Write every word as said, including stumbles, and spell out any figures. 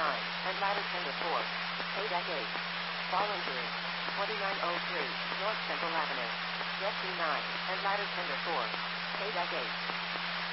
nine, and ladder tender four. Pay deck eight. Falling through. twenty-nine oh three, North Central Avenue. Jet two nine, and ladder tender four. Pay deck eight.